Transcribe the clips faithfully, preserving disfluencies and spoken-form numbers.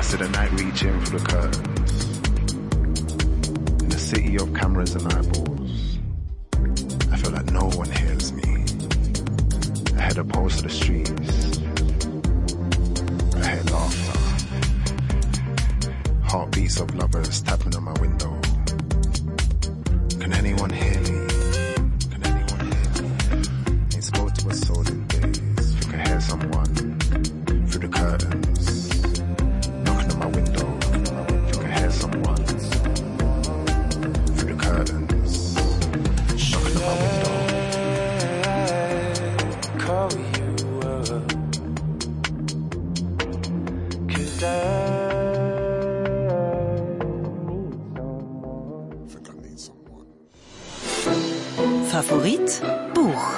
So the night reaching for the curtains. In a city of cameras and eyeballs, I feel like no one hears me. I head a pulse of the streets. I hear laughter. Heartbeats of lovers tapping on my window. Can anyone hear me? Can anyone hear me? Ain't spoke to a soul in days. Think I hear someone through the curtains. Knocking on my window. Think I hear someone through the curtains. Knocking on my window. Call you up. 'Cause I Favorit Buch.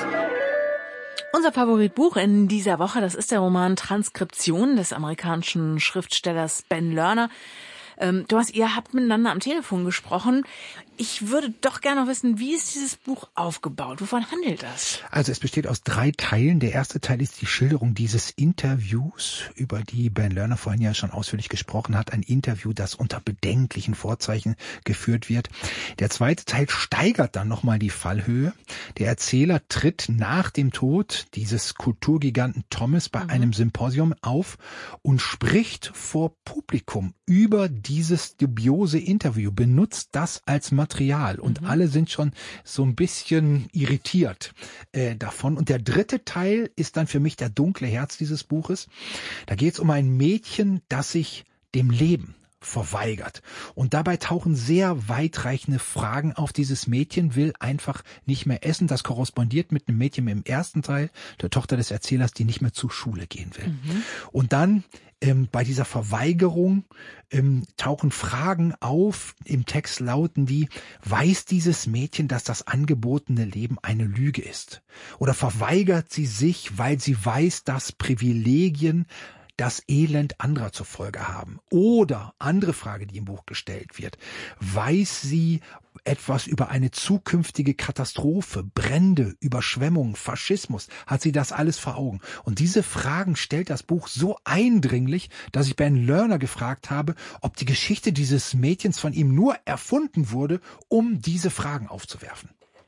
Unser Favoritbuch in dieser Woche, das ist der Roman Transkription des amerikanischen Schriftstellers Ben Lerner. Ähm, Thomas, ihr habt miteinander am Telefon gesprochen. Ich würde doch gerne noch wissen, wie ist dieses Buch aufgebaut? Wovon handelt das? Also es besteht aus drei Teilen. Der erste Teil ist die Schilderung dieses Interviews, über die Ben Lerner vorhin ja schon ausführlich gesprochen hat. Ein Interview, das unter bedenklichen Vorzeichen geführt wird. Der zweite Teil steigert dann nochmal die Fallhöhe. Der Erzähler tritt nach dem Tod dieses Kulturgiganten Thomas bei mhm. einem Symposium auf und spricht vor Publikum über dieses dubiose Interview, benutzt das als Material und mhm. alle sind schon so ein bisschen irritiert äh, davon. Und der dritte Teil ist dann für mich der dunkle Herz dieses Buches. Da geht es um ein Mädchen, das sich dem Leben verweigert. Und dabei tauchen sehr weitreichende Fragen auf. Dieses Mädchen will einfach nicht mehr essen. Das korrespondiert mit einem Mädchen im ersten Teil, der Tochter des Erzählers, die nicht mehr zur Schule gehen will. Mhm. Und dann ähm, bei dieser Verweigerung ähm, tauchen Fragen auf. Im Text lauten die: Weiß dieses Mädchen, dass das angebotene Leben eine Lüge ist? Oder verweigert sie sich, weil sie weiß, dass Privilegien das Elend anderer zur Folge haben? Oder, andere Frage, die im Buch gestellt wird, weiß sie etwas über eine zukünftige Katastrophe, Brände, Überschwemmungen, Faschismus? Hat sie das alles vor Augen? Und diese Fragen stellt das Buch so eindringlich, dass ich Ben Lerner gefragt habe, ob die Geschichte dieses Mädchens von ihm nur erfunden wurde, um diese Fragen aufzuwerfen.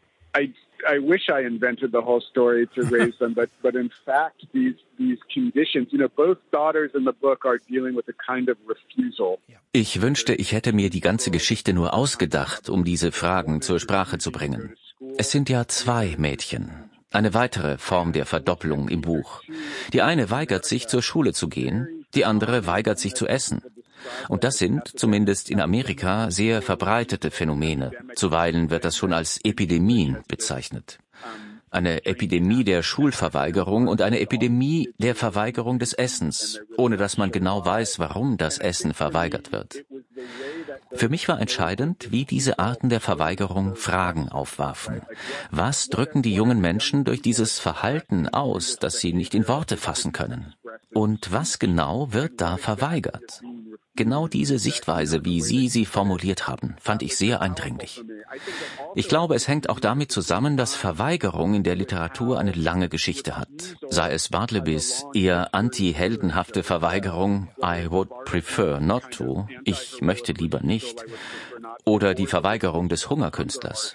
I I wish I invented the whole story to raise them, but but in fact, these these conditions, you know, both daughters in the book are dealing with a kind of refusal. Ich wünschte, ich hätte mir die ganze Geschichte nur ausgedacht, um diese Fragen zur Sprache zu bringen. Es sind ja zwei Mädchen. Eine weitere Form der Verdoppelung im Buch. Die eine weigert sich, zur Schule zu gehen, die andere weigert sich zu essen. Und das sind, zumindest in Amerika, sehr verbreitete Phänomene. Zuweilen wird das schon als Epidemien bezeichnet. Eine Epidemie der Schulverweigerung und eine Epidemie der Verweigerung des Essens, ohne dass man genau weiß, warum das Essen verweigert wird. Für mich war entscheidend, wie diese Arten der Verweigerung Fragen aufwarfen. Was drücken die jungen Menschen durch dieses Verhalten aus, das sie nicht in Worte fassen können? Und was genau wird da verweigert? Genau diese Sichtweise, wie Sie sie formuliert haben, fand ich sehr eindringlich. Ich glaube, es hängt auch damit zusammen, dass Verweigerung in der Literatur eine lange Geschichte hat. Sei es Bartlebys eher anti-heldenhafte Verweigerung, I would prefer not to, ich möchte lieber nicht, oder die Verweigerung des Hungerkünstlers.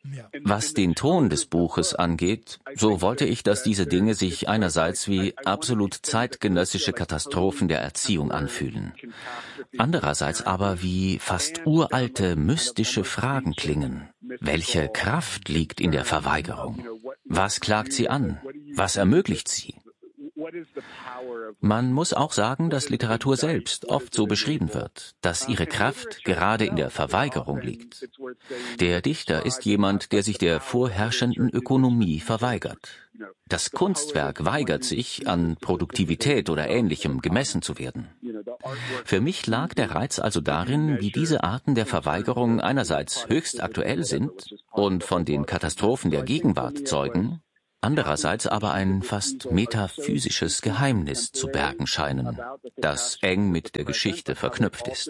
Was den Ton des Buches angeht, so wollte ich, dass diese Dinge sich einerseits wie absolut zeitgenössische Katastrophen der Erziehung anfühlen, andererseits aber wie fast uralte, mystische Fragen klingen. Welche Kraft liegt in der Verweigerung? Was klagt sie an? Was ermöglicht sie? Man muss auch sagen, dass Literatur selbst oft so beschrieben wird, dass ihre Kraft gerade in der Verweigerung liegt. Der Dichter ist jemand, der sich der vorherrschenden Ökonomie verweigert. Das Kunstwerk weigert sich, an Produktivität oder Ähnlichem gemessen zu werden. Für mich lag der Reiz also darin, wie diese Arten der Verweigerung einerseits höchst aktuell sind und von den Katastrophen der Gegenwart zeugen, andererseits aber ein fast metaphysisches Geheimnis zu bergen scheinen, das eng mit der Geschichte verknüpft ist.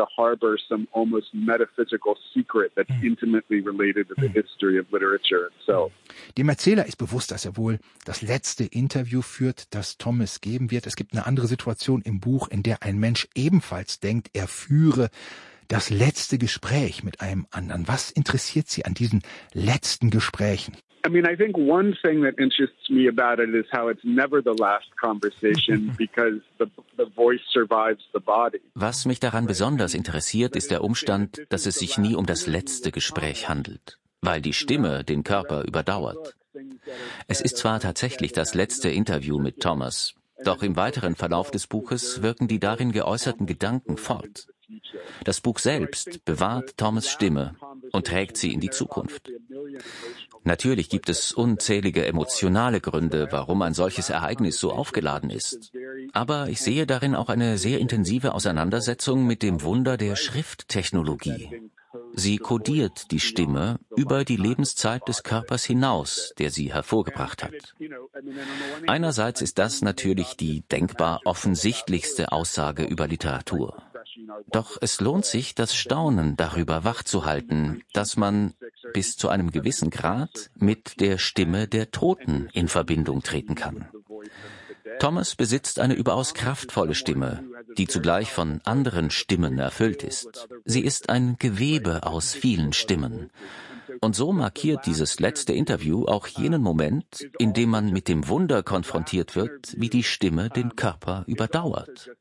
Dem Erzähler ist bewusst, dass er wohl das letzte Interview führt, das Thomas geben wird. Es gibt eine andere Situation im Buch, in der ein Mensch ebenfalls denkt, er führe das letzte Gespräch mit einem anderen. Was interessiert Sie an diesen letzten Gesprächen? I mean, I think one thing that interests me about it is how it's never the last conversation because the, the voice survives the body. Was mich daran besonders interessiert, ist der Umstand, dass es sich nie um das letzte Gespräch handelt, weil die Stimme den Körper überdauert. Es ist zwar tatsächlich das letzte Interview mit Thomas, doch im weiteren Verlauf des Buches wirken die darin geäußerten Gedanken fort. Das Buch selbst bewahrt Thomas' Stimme und trägt sie in die Zukunft. Natürlich gibt es unzählige emotionale Gründe, warum ein solches Ereignis so aufgeladen ist. Aber ich sehe darin auch eine sehr intensive Auseinandersetzung mit dem Wunder der Schrifttechnologie. Sie kodiert die Stimme über die Lebenszeit des Körpers hinaus, der sie hervorgebracht hat. Einerseits ist das natürlich die denkbar offensichtlichste Aussage über Literatur. Doch es lohnt sich, das Staunen darüber wachzuhalten, dass man bis zu einem gewissen Grad mit der Stimme der Toten in Verbindung treten kann. Thomas besitzt eine überaus kraftvolle Stimme, die zugleich von anderen Stimmen erfüllt ist. Sie ist ein Gewebe aus vielen Stimmen. Und so markiert dieses letzte Interview auch jenen Moment, in dem man mit dem Wunder konfrontiert wird, wie die Stimme den Körper überdauert.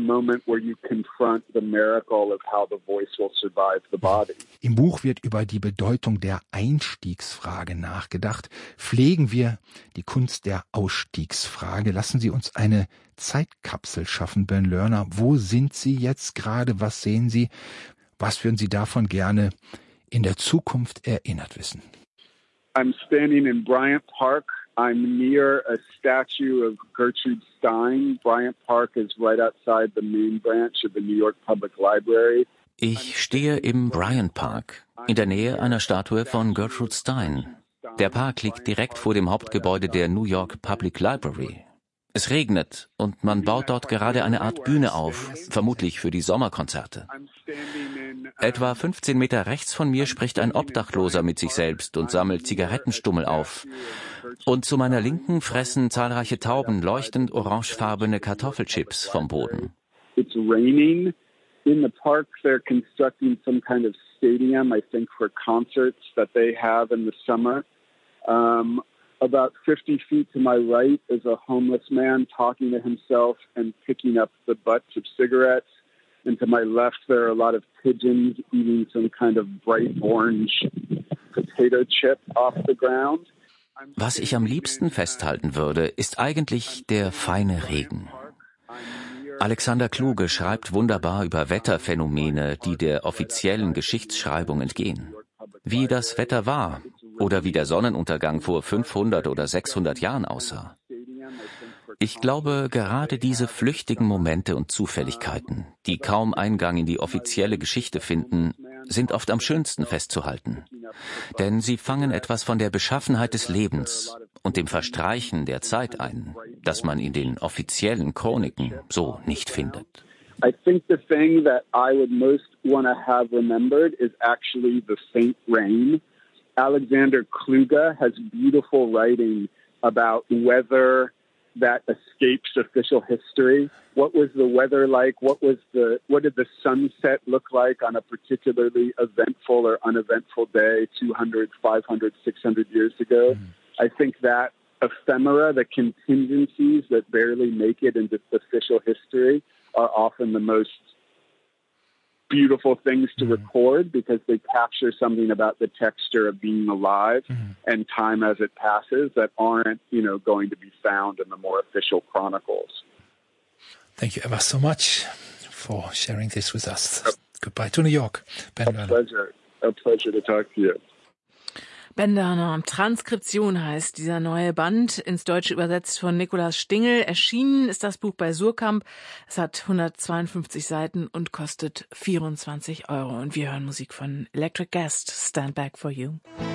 Im Buch wird über die Bedeutung der Einstiegsfrage nachgedacht. Pflegen wir die Kunst der Ausstiegsfrage. Lassen Sie uns eine Zeitkapsel schaffen, Ben Lerner. Wo sind Sie jetzt gerade? Was sehen Sie? Was würden Sie davon gerne in der Zukunft erinnert wissen? I'm standing in Bryant Park. I'm near a statue of Gertrude Stein. Bryant Park is right outside the main branch of the New York Public Library. Ich stehe im Bryant Park, in der Nähe einer Statue von Gertrude Stein. Der Park liegt direkt vor dem Hauptgebäude der New York Public Library. Es regnet und man baut dort gerade eine Art Bühne auf, vermutlich für die Sommerkonzerte. Etwa fünfzehn Meter rechts von mir spricht ein Obdachloser mit sich selbst und sammelt Zigarettenstummel auf. Und zu meiner Linken fressen zahlreiche Tauben leuchtend orangefarbene Kartoffelchips vom Boden. It's raining. In the park they're constructing some kind of stadium, I think for concerts that they have in the summer. Um, about fifty feet to my right is a homeless man talking to himself and picking up the butts of cigarettes. And to my left there are a lot of pigeons eating some kind of bright orange potato chip off the ground. Was ich am liebsten festhalten würde, ist eigentlich der feine Regen. Alexander Kluge schreibt wunderbar über Wetterphänomene, die der offiziellen Geschichtsschreibung entgehen. Wie das Wetter war oder wie der Sonnenuntergang vor fünfhundert oder sechshundert Jahren aussah. Ich glaube, gerade diese flüchtigen Momente und Zufälligkeiten, die kaum Eingang in die offizielle Geschichte finden, sind oft am schönsten festzuhalten. Denn sie fangen etwas von der Beschaffenheit des Lebens und dem Verstreichen der Zeit ein, das man in den offiziellen Chroniken so nicht findet. I think the thing that I would most want to have remembered is actually the faint rain. Alexander Kluge has beautiful writing about weather that escapes official history. What was the weather like? What was the what did the sunset look like on a particularly eventful or uneventful day two hundred, five hundred, six hundred years ago? Mm. I think that ephemera, the contingencies that barely make it into official history, are often the most beautiful things to record because they capture something about the texture of being alive mm-hmm. and time as it passes that aren't, you know, going to be found in the more official chronicles. Thank you ever so much for sharing this with us. Uh, Goodbye to New York, Ben Lerner. A pleasure. A pleasure to talk to you. Ben Lerner, Transkription heißt dieser neue Band, ins Deutsche übersetzt von Nikolaus Stingel. Erschienen ist das Buch bei Suhrkamp. Es hat hundertzweiundfünfzig Seiten und kostet vierundzwanzig Euro. Und wir hören Musik von Electric Guest, Stand Back for You.